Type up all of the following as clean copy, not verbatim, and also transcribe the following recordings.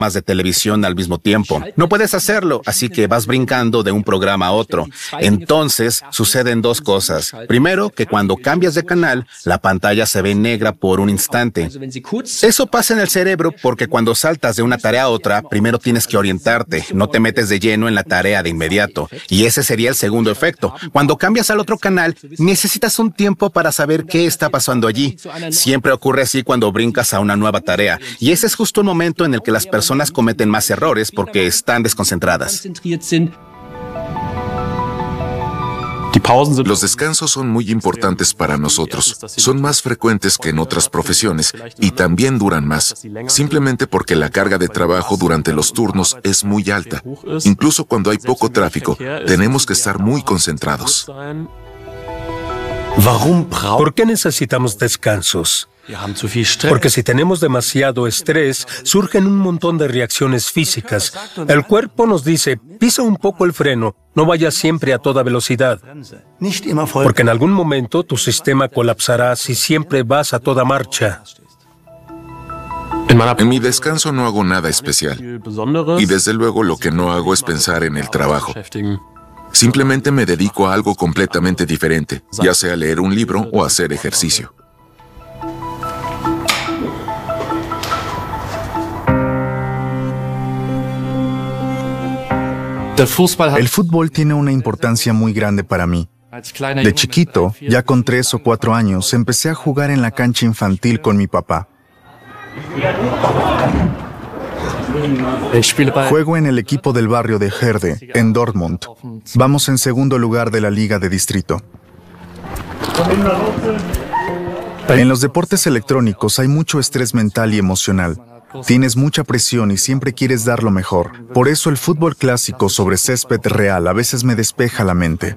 de televisión al mismo tiempo. No puedes hacerlo, así que vas brincando de un programa a otro. Entonces, suceden dos cosas. Primero, que cuando cambias de canal, la pantalla se ve negra por un instante. Eso pasa en el cerebro porque cuando saltas de una tarea a otra, primero tienes que orientarte, no te metes de lleno en la tarea de inmediato. Y ese sería el segundo efecto. Cuando cambias al otro canal, necesitas un tiempo para saber qué está pasando allí. Siempre ocurre así cuando brincas a una nueva tarea. Y ese es justo el momento en el que las personas cometen más errores porque están desconcentradas. Los descansos son muy importantes para nosotros. Son más frecuentes que en otras profesiones y también duran más, simplemente porque la carga de trabajo durante los turnos es muy alta. Incluso cuando hay poco tráfico, tenemos que estar muy concentrados. ¿Por qué necesitamos descansos? Porque si tenemos demasiado estrés, surgen un montón de reacciones físicas. El cuerpo nos dice, pisa un poco el freno, no vayas siempre a toda velocidad. Porque en algún momento tu sistema colapsará si siempre vas a toda marcha. En mi descanso no hago nada especial. Y desde luego lo que no hago es pensar en el trabajo. Simplemente me dedico a algo completamente diferente, ya sea leer un libro o hacer ejercicio. El fútbol tiene una importancia muy grande para mí. De chiquito, ya con 3 o 4 años, empecé a jugar en la cancha infantil con mi papá. Juego en el equipo del barrio de Herde, en Dortmund. Vamos en segundo lugar de la liga de distrito. En los deportes electrónicos hay mucho estrés mental y emocional. Tienes mucha presión y siempre quieres dar lo mejor. Por eso el fútbol clásico sobre césped real a veces me despeja la mente.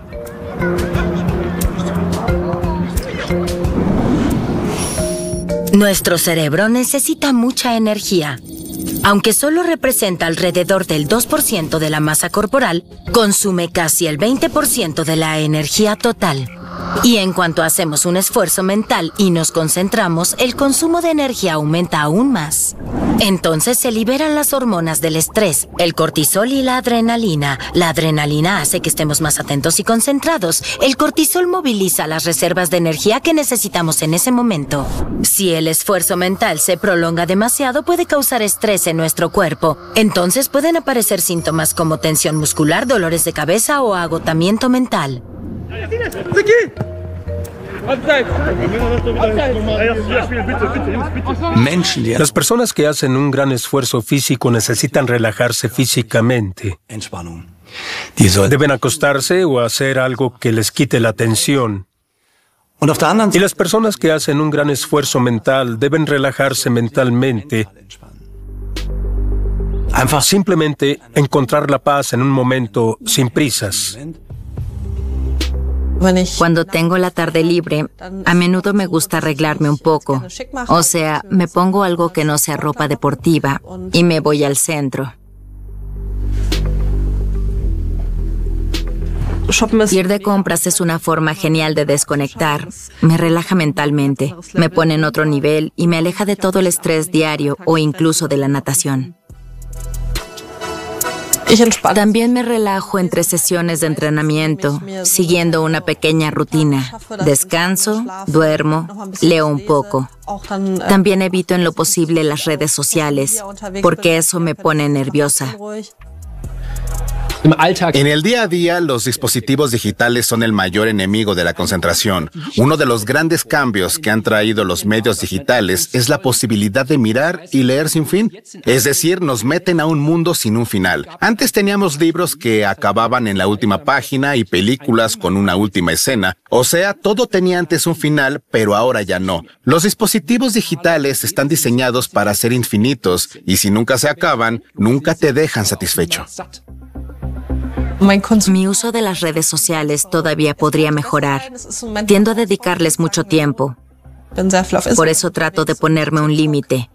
Nuestro cerebro necesita mucha energía. Aunque solo representa alrededor del 2% de la masa corporal, consume casi el 20% de la energía total. Y en cuanto hacemos un esfuerzo mental y nos concentramos, el consumo de energía aumenta aún más. Entonces se liberan las hormonas del estrés, el cortisol y la adrenalina. La adrenalina hace que estemos más atentos y concentrados. El cortisol moviliza las reservas de energía que necesitamos en ese momento. Si el esfuerzo mental se prolonga demasiado, puede causar estrés en nuestro cuerpo. Entonces pueden aparecer síntomas como tensión muscular, dolores de cabeza o agotamiento mental. Las personas que hacen un gran esfuerzo físico necesitan relajarse físicamente. Deben acostarse o hacer algo que les quite la tensión. Y las personas que hacen un gran esfuerzo mental deben relajarse mentalmente. Simplemente encontrar la paz en un momento sin prisas. Cuando tengo la tarde libre, a menudo me gusta arreglarme un poco. O sea, me pongo algo que no sea ropa deportiva y me voy al centro. Ir de compras es una forma genial de desconectar. Me relaja mentalmente, me pone en otro nivel y me aleja de todo el estrés diario o incluso de la natación. También me relajo entre sesiones de entrenamiento, siguiendo una pequeña rutina. Descanso, duermo, leo un poco. También evito en lo posible las redes sociales, porque eso me pone nerviosa. En el día a día, los dispositivos digitales son el mayor enemigo de la concentración. Uno de los grandes cambios que han traído los medios digitales es la posibilidad de mirar y leer sin fin. Es decir, nos meten a un mundo sin un final. Antes teníamos libros que acababan en la última página y películas con una última escena. O sea, todo tenía antes un final, pero ahora ya no. Los dispositivos digitales están diseñados para ser infinitos y si nunca se acaban, nunca te dejan satisfecho. Mi uso de las redes sociales todavía podría mejorar. Tiendo a dedicarles mucho tiempo. Por eso trato de ponerme un límite.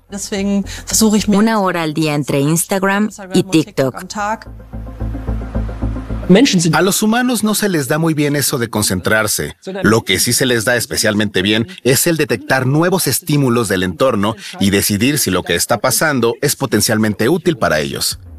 1 hora al día entre Instagram y TikTok. A los humanos no se les da muy bien eso de concentrarse. Lo que sí se les da especialmente bien es el detectar nuevos estímulos del entorno y decidir si lo que está pasando es potencialmente útil para ellos.